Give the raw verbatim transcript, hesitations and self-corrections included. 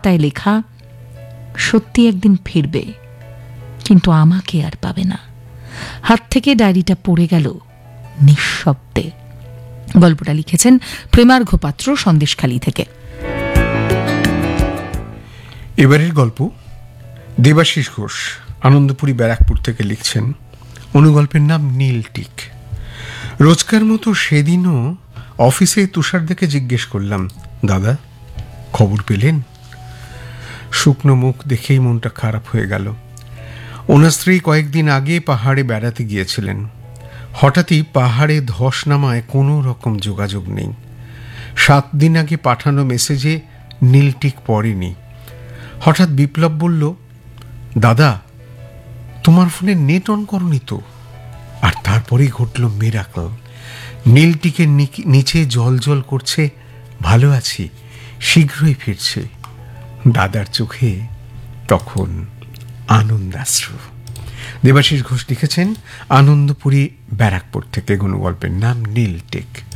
পাতায় লেখা, সত্যি একদিন ফিরবে, কিন্তু আমাকে আর পাবে না। হাত থেকে ডায়েরিটা পড়ে গেল নিঃশব্দে। গল্পটা লিখেছেন প্রেমার্ঘ পাত্র, সন্দেশখালী থেকে। এবারের গল্প দেবাশিস ঘোষ আনন্দপুরি ব্যারাকপুর থেকে লিখছেন। অনুগল্পের নাম নীলটিক। রোজকার মতো সেদিনও অফিসে তুষার দেখে জিজ্ঞেস করলাম, দাদা খবর পেলেন? শুকনো মুখ দেখেই মনটা খারাপ হয়ে গেল। ওনার স্ত্রী কয়েকদিন আগে পাহাড়ে বেড়াতে গিয়েছিলেন। হঠাৎই পাহাড়ে ধস নামায় কোনো রকম যোগাযোগ নেই। সাত দিন আগে পাঠানো মেসেজে নীলটিক পড়েনি। হঠাৎ বিপ্লব বলল, দাদা তোমার ফোনে নেট অন করনি তো? আর তারপরেই ঘটল মিরাকল। নীলটিকের নিচে জল জল করছে, ভালো আছি, শীঘ্রই ফিরছে। দাদার চোখে তখন আনন্দাশ্রু। দেবাশিস ঘোষ লিখেছেন আনন্দপুরি ব্যারাকপুর থেকে। গল্পের নাম নীলটিক।